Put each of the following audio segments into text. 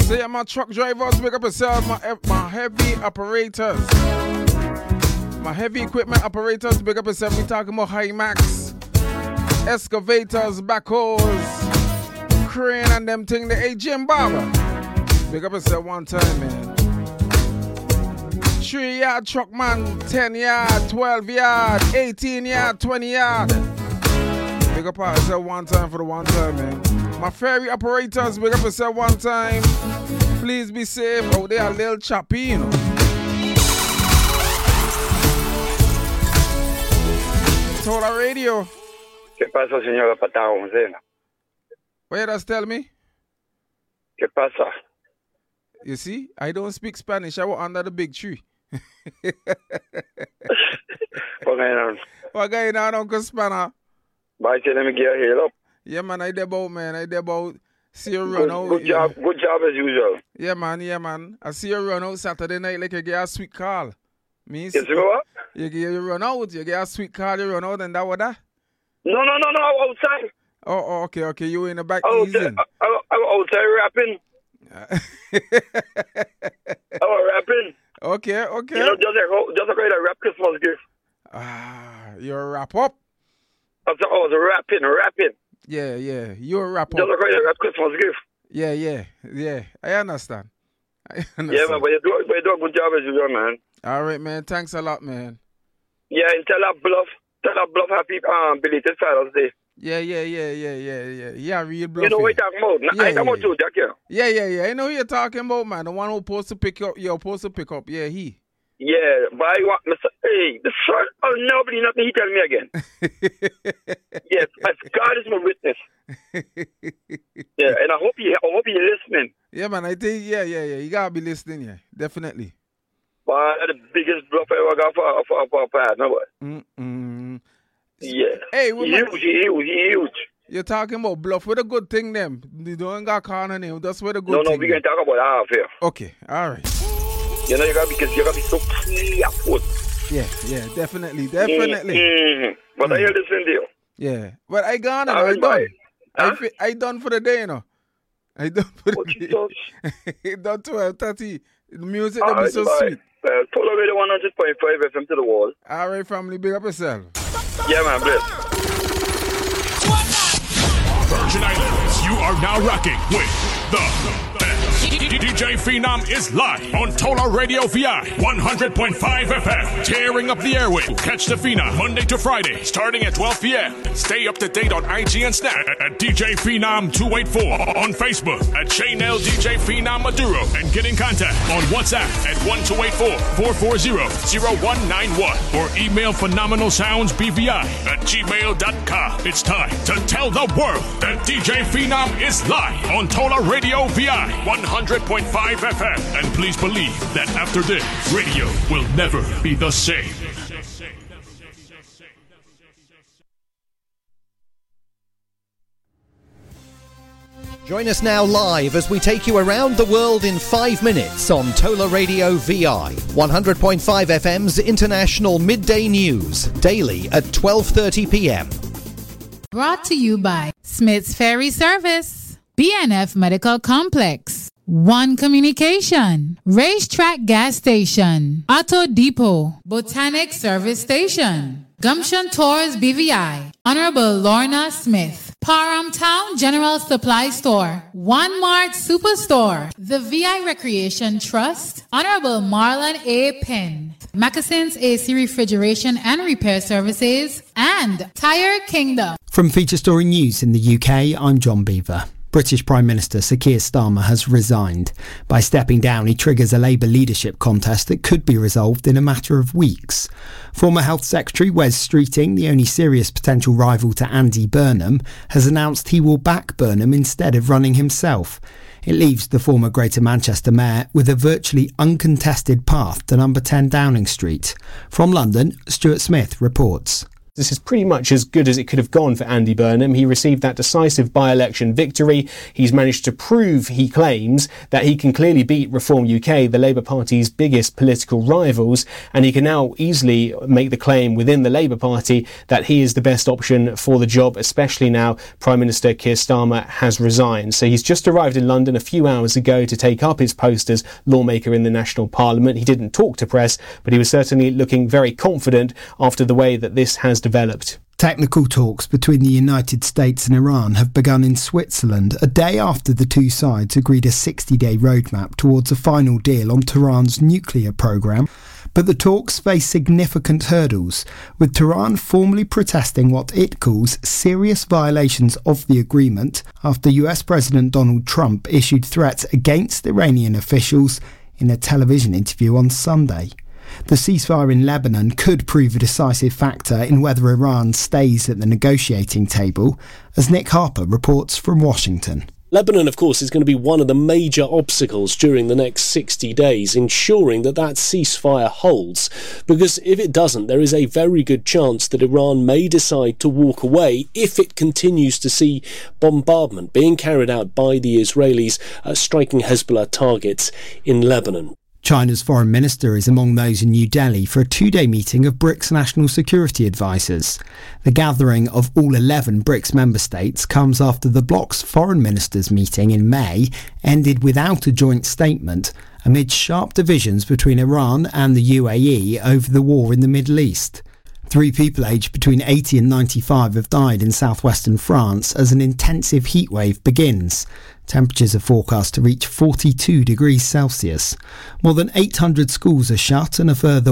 So yeah, my truck drivers, big up yourself, my heavy operators. My heavy equipment operators, big up yourself. We talking about Hi-Max, excavators, backhoes, crane and them thing. The AGM Barber. Big up yourself one time, man. 3-yard truck man, 10 yard, 12 yard, 18 yard, 20 yard. Big up yourself one time for the one time, man. My ferry operators, big up yourself one time. Please be safe. Oh, they are a little choppy, you know. Tola Radio. ¿Qué pasa, señora Patao Gonzena? What does tell me? ¿Qué pasa? You see, I don't speak Spanish. I was under the big tree. What going on, Uncle Spanner? Bye, let me get a hail up. Yeah, man, I did about. See you run out. Good job as usual. Yeah, man. I see you run out Saturday night like you get a sweet call. You see what? You run out, you get a sweet call, you run out, and that was that? No, outside. Oh, okay, you in the back easing. I was outside rapping. I was rapping. Okay. You know, just a kind of rap Christmas gift. You're a wrap up? I was rapping. Yeah, you're a wrap up. Just a kind of rap Christmas gift. Yeah, I understand. Yeah, man, but you do a good job as usual, man. All right, man, thanks a lot, man. Yeah, and tell that bluff happy belated Father's Day. Yeah, real bluff. You know what you're talking about? I talking about you, Jack, yeah. I know who you're talking about, man. The one who's supposed to pick up, yeah, he. Yeah, but I want the son of nobody, nothing he tell me again. Yes, as God is my witness. Yeah, and I hope you're listening. Yeah, man, I think, yeah, you gotta be listening, yeah, definitely. But the biggest bluff I ever got for a pad, no what? Yeah. Hey, huge. You're talking about bluff with a good thing, them. You don't got corner name. That's where the good thing. No, we can talk about half here. Okay, all right. You know, you gotta be so careful. Yeah, definitely. But I hear this in there. Yeah, but I gone and I done for the day, you know. I done for the day. Done 12:30. The music that be so sweet. Tola Radio 100.5 FM to the wall. All right, family, big up yourself. Yeah, man, bless. Virgin Islands, you are now rocking with the best. DJ Phenom is live on Tola Radio VI 100.5 FM, tearing up the airway. Catch the Phenom Monday to Friday, starting at 12 p.m. Stay up to date on IG and Snap at DJ Phenom 284, on Facebook at Chanel DJ Phenom Maduro, and get in contact on WhatsApp at 1284-440-0191 or email phenomenalsoundsbvi at gmail.com. It's time to tell the world that DJ Phenom is live on Tola Radio VI 100.5 FM, and please believe that after this, radio will never be the same. Join us now live as we take you around the world in 5 minutes on Tola Radio VI 100.5 FM's International Midday News, daily at 12:30 p.m. Brought to you by Smith's Ferry Service, BNF Medical Complex, One Communication, Racetrack Gas Station, Auto Depot, Botanic Service Station, Gumption Tours BVI, Honorable Lorna Smith, Parham Town General Supply Store, One Mart Superstore, the VI Recreation Trust, Honorable Marlon A. Penn, Moccasins AC Refrigeration and Repair Services, and Tire Kingdom. From Feature Story News in the UK, I'm John Beaver. British Prime Minister Sir Keir Starmer has resigned. By stepping down, he triggers a Labour leadership contest that could be resolved in a matter of weeks. Former Health Secretary Wes Streeting, the only serious potential rival to Andy Burnham, has announced he will back Burnham instead of running himself. It leaves the former Greater Manchester Mayor with a virtually uncontested path to number 10 Downing Street. From London, Stuart Smith reports. This is pretty much as good as it could have gone for Andy Burnham. He received that decisive by-election victory. He's managed to prove, he claims, that he can clearly beat Reform UK, the Labour Party's biggest political rivals, and he can now easily make the claim within the Labour Party that he is the best option for the job, especially now Prime Minister Keir Starmer has resigned. So he's just arrived in London a few hours ago to take up his post as lawmaker in the National Parliament. He didn't talk to press, but he was certainly looking very confident after the way that this has developed. Technical talks between the United States and Iran have begun in Switzerland, a day after the two sides agreed a 60-day roadmap towards a final deal on Tehran's nuclear programme. But the talks face significant hurdles, with Tehran formally protesting what it calls serious violations of the agreement after US President Donald Trump issued threats against Iranian officials in a television interview on Sunday. The ceasefire in Lebanon could prove a decisive factor in whether Iran stays at the negotiating table, as Nick Harper reports from Washington. Lebanon, of course, is going to be one of the major obstacles during the next 60 days, ensuring that ceasefire holds. Because if it doesn't, there is a very good chance that Iran may decide to walk away if it continues to see bombardment being carried out by the Israelis striking Hezbollah targets in Lebanon. China's foreign minister is among those in New Delhi for a two-day meeting of BRICS national security advisers. The gathering of all 11 BRICS member states comes after the bloc's foreign ministers' meeting in May ended without a joint statement amid sharp divisions between Iran and the UAE over the war in the Middle East. 3 people aged between 80 and 95 have died in southwestern France as an intensive heatwave begins. Temperatures are forecast to reach 42 degrees Celsius. More than 800 schools are shut and a further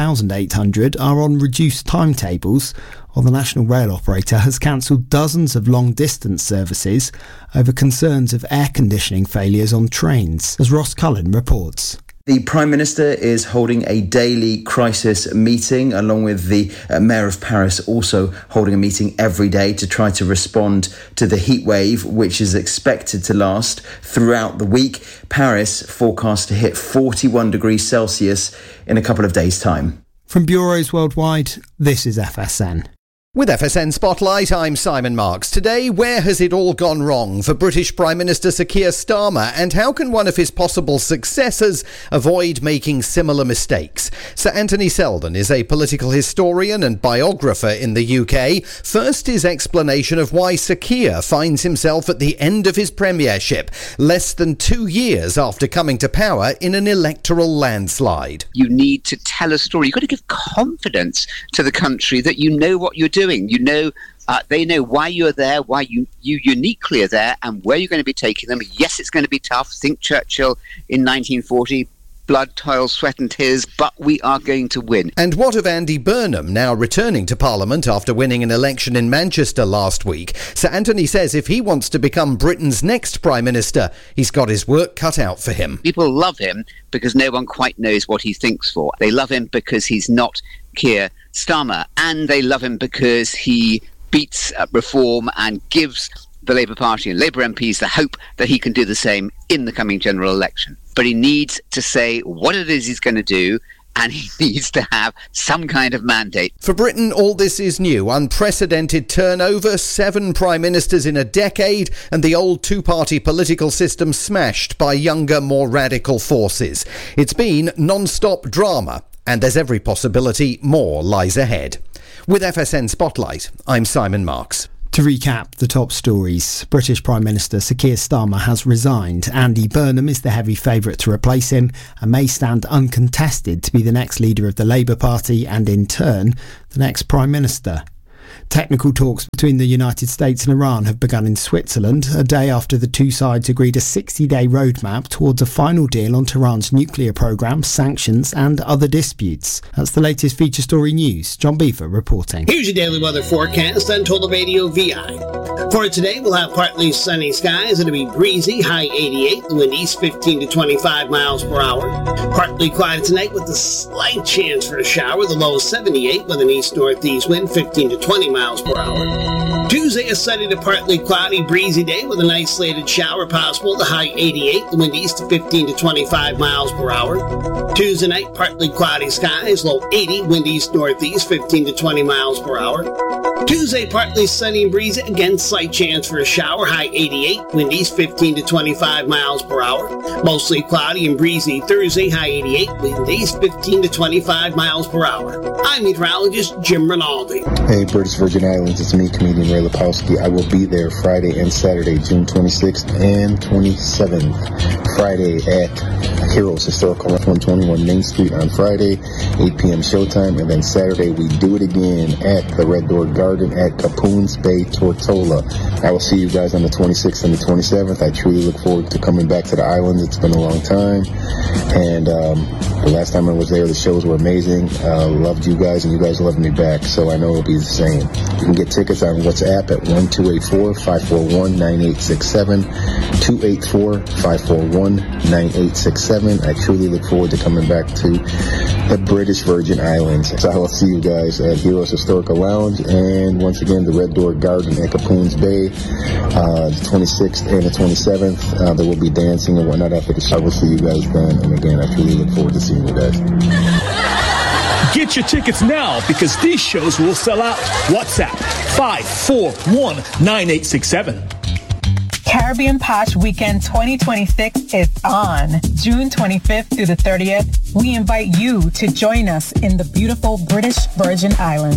1,800 are on reduced timetables, while the national rail operator has cancelled dozens of long-distance services over concerns of air conditioning failures on trains, as Ross Cullen reports. The Prime Minister is holding a daily crisis meeting, along with the Mayor of Paris also holding a meeting every day to try to respond to the heat wave, which is expected to last throughout the week. Paris forecast to hit 41 degrees Celsius in a couple of days' time. From bureaus worldwide, this is FSN. With FSN Spotlight, I'm Simon Marks. Today, where has it all gone wrong for British Prime Minister Sir Keir Starmer, and how can one of his possible successors avoid making similar mistakes? Sir Anthony Selden is a political historian and biographer in the UK. First, his explanation of why Sir Keir finds himself at the end of his premiership, less than 2 years after coming to power in an electoral landslide. You need to tell a story. You've got to give confidence to the country that you know what you're doing. You know, they know why you're there, why you uniquely are there, and where you're going to be taking them. Yes, it's going to be tough. Think Churchill in 1940. Blood, toil, sweat and tears, but we are going to win. And what of Andy Burnham, now returning to Parliament after winning an election in Manchester last week? Sir Anthony says if he wants to become Britain's next Prime Minister, he's got his work cut out for him. People love him because no one quite knows what he thinks for. They love him because he's not Keir Starmer, and they love him because he beats reform and gives the Labour Party and Labour MPs the hope that he can do the same in the coming general election. But he needs to say what it is he's going to do, and he needs to have some kind of mandate. For Britain, all this is new. Unprecedented turnover, 7 prime ministers in a decade, and the old two-party political system smashed by younger, more radical forces. It's been non-stop drama, and there's every possibility more lies ahead. With FSN Spotlight, I'm Simon Marks. To recap the top stories, British Prime Minister Sir Keir Starmer has resigned. Andy Burnham is the heavy favourite to replace him and may stand uncontested to be the next leader of the Labour Party and, in turn, the next Prime Minister. Technical talks between the United States and Iran have begun in Switzerland, a day after the two sides agreed a 60-day roadmap towards a final deal on Tehran's nuclear programme, sanctions and other disputes. That's the latest feature story news. John Beaver reporting. Here's your daily weather forecast on Total Radio VI. For today, we'll have partly sunny skies. It'll be breezy, high 88, the wind east 15 to 25 miles per hour. Partly quiet tonight with a slight chance for a shower, the low 78 with an east-northeast wind 15 to 20 miles per hour. Tuesday, a sunny to partly cloudy, breezy day with an isolated shower possible. The high 88, the wind east to 15 to 25 miles per hour. Tuesday night, partly cloudy skies, low 80, wind east-northeast, 15 to 20 miles per hour. Tuesday, partly sunny and breezy, again slight chance for a shower, high 88, wind east 15 to 25 miles per hour. Mostly cloudy and breezy Thursday, high 88, wind east 15 to 25 miles per hour. I'm meteorologist Jim Rinaldi. Hey, British Virgin Islands, it's me, comedian Ray Lepowski. I will be there Friday and Saturday, June 26th and 27th. Friday at Heroes Historical 121 Main Street on Friday, 8 p.m. showtime, and then Saturday we do it again at the Red Door Garden at Capoons Bay, Tortola. I will see you guys on the 26th and the 27th. I truly look forward to coming back to the islands. It's been a long time, and the last time I was there, the shows were amazing. Loved you guys, and you guys loved me back, so I know it'll be the same. You can get tickets on WhatsApp at 1284-541-9867, 284-541-9867. I truly look forward to coming back to the British Virgin Islands. So I will see you guys at Heroes Historical Lounge, and once again, the Red Door Garden at Capoons Bay, the 26th and the 27th. There will be dancing and whatnot after the show. I will see you guys then, and again, I truly look forward to seeing you guys. Get your tickets now because these shows will sell out. WhatsApp 541-9867. Caribbean Posh Weekend 2026 is on. June 25th through the 30th, we invite you to join us in the beautiful British Virgin Islands.